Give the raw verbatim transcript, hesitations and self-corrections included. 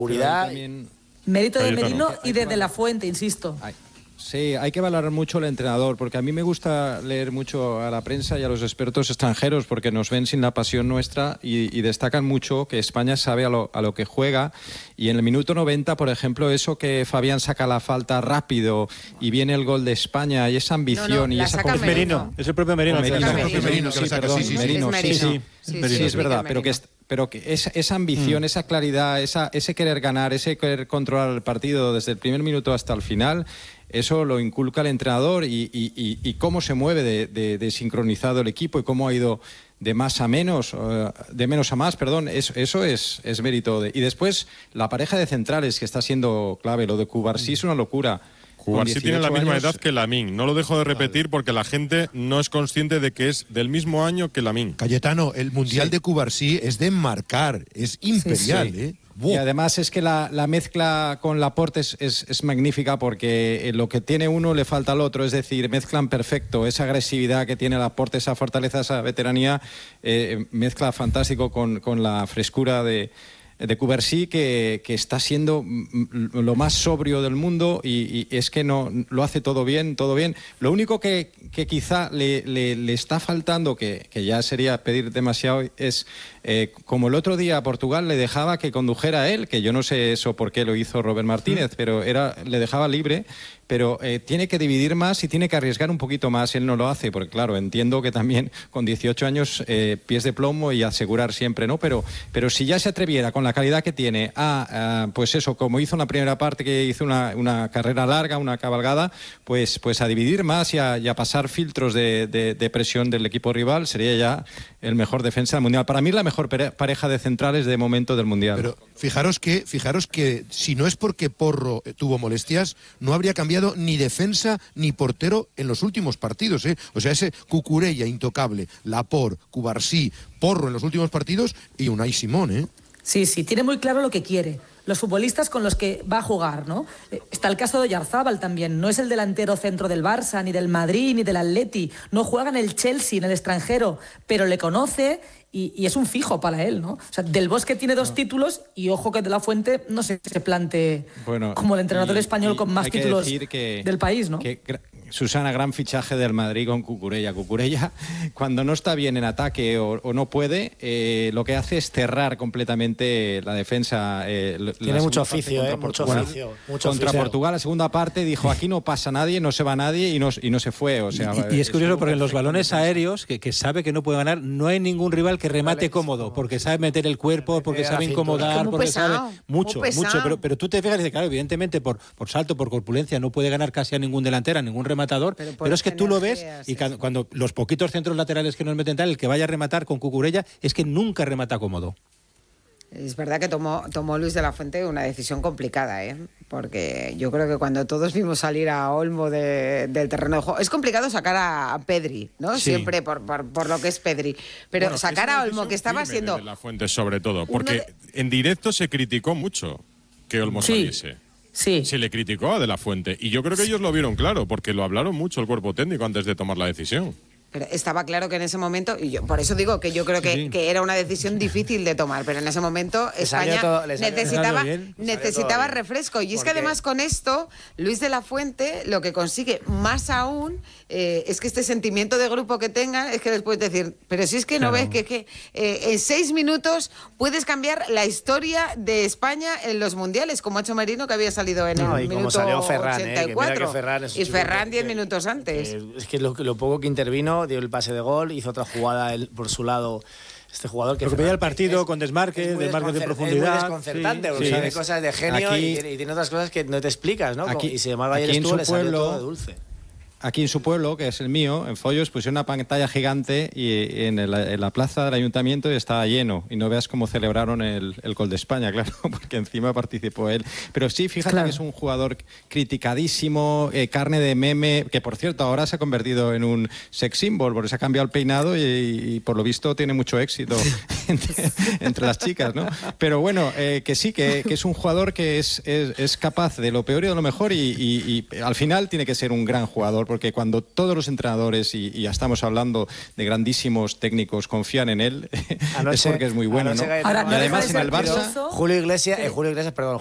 seguridad. También... Mérito de Merino y de De La Fuente, insisto. Ay. Sí, hay que valorar mucho al entrenador, porque a mí me gusta leer mucho a la prensa y a los expertos extranjeros, porque nos ven sin la pasión nuestra y, y destacan mucho que España sabe a lo, a lo que juega. Y en el minuto noventa, por ejemplo, eso que Fabián saca la falta rápido y viene el gol de España y esa ambición no, no, y esa confianza. Es Merino, es el propio Merino. Merino, Merino, Merino, Merino, sí, perdón, sí, sí, Merino, es sí, sí, Merino. sí, Sí, sí, sí, es verdad, Merino. pero que es, pero que esa, esa ambición, mm. esa claridad, esa, ese querer ganar, ese querer controlar el partido desde el primer minuto hasta el final, eso lo inculca el entrenador y, y, y, y cómo se mueve de, de, de sincronizado el equipo y cómo ha ido de más a menos, de menos a más, perdón, eso, eso es, es mérito. De, y después la pareja de centrales que está siendo clave, lo de Cubarsí es una locura. Cubarsí tiene la misma años... edad que Lamine, no lo dejo de repetir porque la gente no es consciente de que es del mismo año que Lamine. Cayetano, el Mundial sí. de Cubarsí es de enmarcar, es imperial, sí, sí. ¿eh? Y además es que la, la mezcla con Laporte es, es, es magnífica porque lo que tiene uno le falta al otro, es decir, mezclan perfecto esa agresividad que tiene Laporte, esa fortaleza, esa veteranía, eh, mezcla fantástico con, con la frescura de... de Cubarsí, que, que está siendo lo más sobrio del mundo y, y es que no lo hace todo bien, todo bien. Lo único que, que quizá le, le, le está faltando, que, que ya sería pedir demasiado, es eh, como el otro día a Portugal le dejaba que condujera él, que yo no sé eso por qué lo hizo Robert Martínez, pero era le dejaba libre, pero eh, tiene que dividir más y tiene que arriesgar un poquito más. Él no lo hace, porque claro, entiendo que también con dieciocho años, eh, pies de plomo y asegurar siempre, ¿no? Pero, pero si ya se atreviera con la calidad que tiene a, a pues eso, como hizo en la primera parte, que hizo una, una carrera larga, una cabalgada, pues, pues a dividir más y a, y a pasar filtros de, de, de presión del equipo rival, sería ya el mejor defensa del Mundial. Para mí la mejor pareja de centrales de momento del Mundial. Pero fijaros que, fijaros que si no es porque Porro tuvo molestias, no habría cambiado ni defensa ni portero en los últimos partidos, ¿eh? O sea, ese Cucurella intocable, Laporte, Cubarsí, Porro en los últimos partidos y Unai Simón, ¿eh? Sí, sí, tiene muy claro lo que quiere. Los futbolistas con los que va a jugar, ¿no? Está el caso de Oyarzábal también. No es el delantero centro del Barça, ni del Madrid, ni del Atleti. No juega en el Chelsea, en el extranjero, pero le conoce y, y es un fijo para él, ¿no? O sea, Del Bosque tiene dos no. títulos y ojo que De La Fuente no se, se plante bueno, como el entrenador y, español y con más títulos que, del país, ¿no? Que, Susana, gran fichaje del Madrid con Cucurella. Cucurella, cuando no está bien en ataque o, o no puede, eh, lo que hace es cerrar completamente la defensa. Eh, Tiene la mucho oficio, eh, mucho oficio. Mucho contra oficio. Portugal, la segunda parte, dijo, aquí no pasa nadie, no se va nadie y no, y no se fue. O sea, y, y es curioso porque en los balones aéreos, que, que sabe que no puede ganar, no hay ningún rival que remate cómodo, porque sabe meter el cuerpo, porque sabe incomodar, porque pesado, sabe mucho, mucho. Pero, pero tú te fijas y dices, claro, evidentemente por, por salto, por corpulencia, no puede ganar casi a ningún delantero, a ningún rematador, pero, pero es que tú lo ves y cuando, cuando los poquitos centros laterales que nos meten tal, el que vaya a rematar con Cucurella es que nunca remata cómodo. Es verdad que tomó, tomó Luis de la Fuente una decisión complicada, ¿eh? Porque yo creo que cuando todos vimos salir a Olmo de, del terreno de juego, es complicado sacar a, a Pedri, ¿no? Sí. Siempre por, por, por lo que es Pedri. Pero bueno, sacar a Olmo, que estaba siendo... De la Fuente sobre todo, porque de... en directo se criticó mucho que Olmo sí. saliese. Sí. Se le criticó a De la Fuente y yo creo que ellos lo vieron claro, porque lo hablaron mucho el cuerpo técnico antes de tomar la decisión. Pero estaba claro que en ese momento, y yo por eso digo que yo creo que, sí. que era una decisión difícil de tomar, pero en ese momento les España todo, necesitaba, necesitaba refresco. Y es que además con esto, Luis de la Fuente lo que consigue más aún eh, es que este sentimiento de grupo que tengan, es que les puedes decir, pero si es que no claro. ves que, que eh, en seis minutos puedes cambiar la historia de España en los mundiales, como ha hecho Merino, que había salido en no, el minuto Ferran, ochenta y cuatro. Eh, que Ferran y Ferran diez minutos antes. Eh, es que lo, lo poco que intervino, dio el pase de gol, hizo otra jugada él, por su lado, este jugador que recupera el partido es, con desmarque, desmarque de profundidad. Es muy desconcertante, sí, porque sí, sabe es, cosas de genio aquí, y, y tiene otras cosas que no te explicas, ¿no? Aquí, y sin embargo ayer estuvo, le salió todo de dulce. Aquí en su pueblo, que es el mío, en Follos, pusieron una pantalla gigante y en, el, en la plaza del ayuntamiento estaba lleno. Y no veas cómo celebraron el, el gol de España, claro, porque encima participó él. Pero sí, fíjate claro. que es un jugador criticadísimo, eh, carne de meme, que por cierto ahora se ha convertido en un sex symbol, porque se ha cambiado el peinado y, y por lo visto tiene mucho éxito entre, entre las chicas, ¿no? Pero bueno, eh, que sí, que, que es un jugador que es, es, es capaz de lo peor y de lo mejor y, y, y al final tiene que ser un gran jugador, porque cuando todos los entrenadores, y, y ya estamos hablando de grandísimos técnicos, confían en él, anoche, es porque es muy bueno, ¿no? Ahora, y además en el Barça... Julio Iglesias, eh, Julio Iglesias, perdón,